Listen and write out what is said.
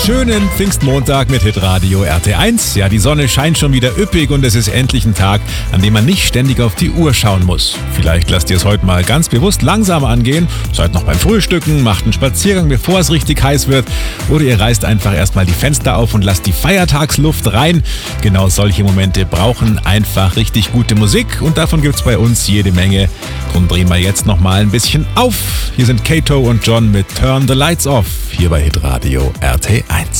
schönen Pfingstmontag mit Hitradio RT1. Ja, die Sonne scheint schon wieder üppig und es ist endlich ein Tag, an dem man nicht ständig auf die Uhr schauen muss. Vielleicht lasst ihr es heute mal ganz bewusst langsam angehen, seid noch beim Frühstücken, macht einen Spaziergang, bevor es richtig heiß wird, oder ihr reißt einfach erstmal die Fenster auf und lasst die Feiertagsluft rein. Genau solche Momente brauchen einfach richtig gute Musik und davon gibt's bei uns jede Menge. Drum drehen wir jetzt noch mal ein bisschen auf. Hier sind Kato und John mit Turn the Lights Off, hier bei Hitradio RT1.